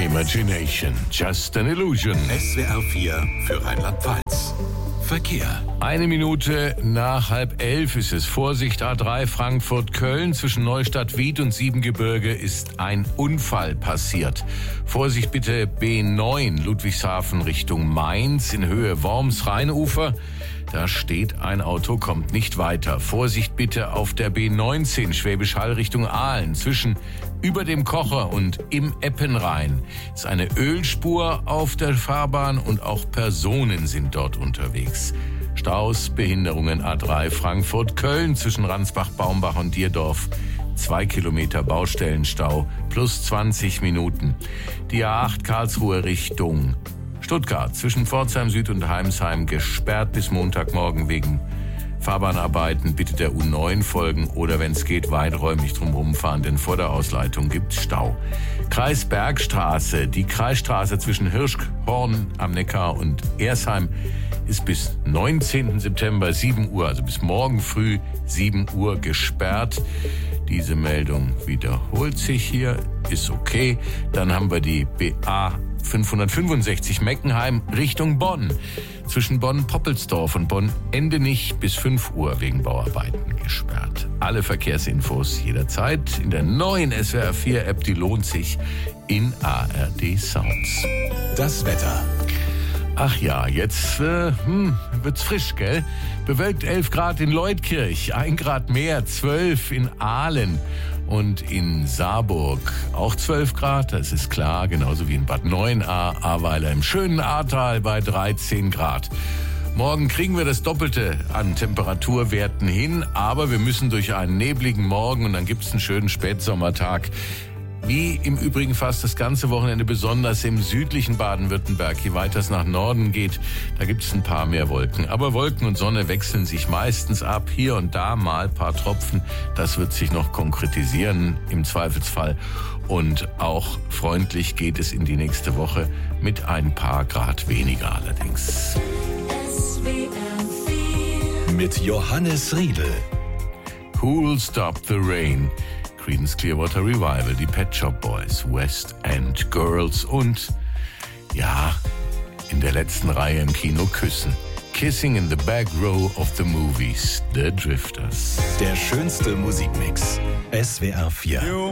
Imagination, just an illusion. SWR 4 für Rheinland-Pfalz. Verkehr. 1 Minute nach 10:30 ist es. Vorsicht, A3 Frankfurt-Köln. Zwischen Neustadt-Wied und Siebengebirge ist ein Unfall passiert. Vorsicht bitte B9 Ludwigshafen Richtung Mainz in Höhe Worms-Rheinufer. Da steht ein Auto, kommt nicht weiter. Vorsicht bitte auf der B19 Schwäbisch Hall Richtung Aalen. Zwischen über dem Kocher und im Eppenrhein ist eine Ölspur auf der Fahrbahn und auch Personen sind dort unterwegs. Staus, Behinderungen A3 Frankfurt-Köln zwischen Ransbach-Baumbach und Dierdorf. 2 Kilometer Baustellenstau plus 20 Minuten. Die A8 Karlsruhe Richtung Stuttgart zwischen Pforzheim Süd und Heimsheim gesperrt bis Montagmorgen wegen Fahrbahnarbeiten. Bitte der U9 folgen oder wenn es geht weiträumig drumherum fahren, denn vor der Ausleitung gibt's Stau. Kreisbergstraße, die Kreisstraße zwischen Hirschhorn am Neckar und Ersheim ist bis 19. September 7 Uhr, also bis morgen früh 7 Uhr gesperrt. Diese Meldung wiederholt sich hier, ist okay. Dann haben wir die BA 565 Meckenheim Richtung Bonn. Zwischen Bonn-Poppelsdorf und Bonn-Endenich bis 5 Uhr wegen Bauarbeiten gesperrt. Alle Verkehrsinfos jederzeit in der neuen SWR 4 App, die lohnt sich in ARD Sounds. Das Wetter. Ach ja, jetzt wird's frisch, gell? Bewölkt 11 Grad in Leutkirch, 1 Grad mehr, 12 in Aalen und in Saarburg. Auch 12 Grad, das ist klar, genauso wie in Bad Neuenahr, Ahrweiler im schönen Ahrtal bei 13 Grad. Morgen kriegen wir das Doppelte an Temperaturwerten hin, aber wir müssen durch einen nebligen Morgen und dann gibt's einen schönen Spätsommertag. Wie im Übrigen fast das ganze Wochenende, besonders im südlichen Baden-Württemberg. Je weiter es nach Norden geht, da gibt es ein paar mehr Wolken. Aber Wolken und Sonne wechseln sich meistens ab. Hier und da mal ein paar Tropfen. Das wird sich noch konkretisieren im Zweifelsfall. Und auch freundlich geht es in die nächste Woche mit ein paar Grad weniger allerdings. Mit Johannes Riedel. Who'll Stop the Rain? Creedence Clearwater Revival, die Pet Shop Boys, West End Girls und, ja, in der letzten Reihe im Kino Küssen. Kissing in the Back Row of the Movies, The Drifters. Der schönste Musikmix. SWR 4.